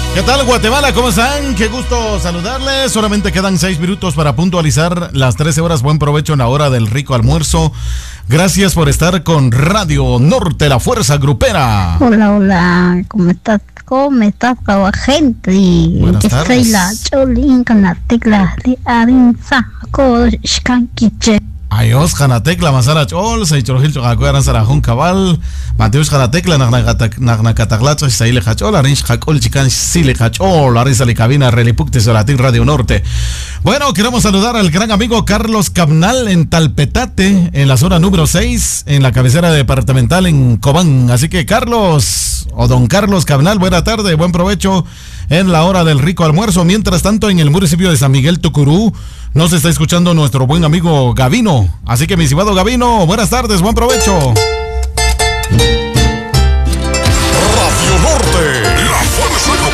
¿Qué tal, Guatemala? ¿Cómo están? Qué gusto saludarles. Solamente quedan 6 minutos para puntualizar las 13 horas. Buen provecho en la hora del rico almuerzo. Gracias por estar con Radio Norte, la fuerza grupera. Hola, hola. ¿Cómo estás? ¿Cómo estás, gente? Buenas tardes. Soy la Cholín con la tecla de Arinza. Ayos, Janatecla, Masarach, Ol, Saichorgil, Chocacueran, Sarajón, Cabal, Mateus, Janatecla, Nagnacataglacho, Saile Hachol, Arinch, Jacol, Chican, Sile Hachol, Arisa, Cabina, Relipucte, Solatín, Radio Norte. Bueno, queremos saludar al gran amigo Carlos Cabnal en Talpetate, en la zona número 6, en la cabecera departamental en Cobán. Así que, Carlos, o don Carlos Cabnal, buena tarde, buen provecho en la hora del rico almuerzo. Mientras tanto, en el municipio de San Miguel Tucurú, nos está escuchando nuestro buen amigo Gavino. Así que, mi estimado Gavino, buenas tardes, buen provecho.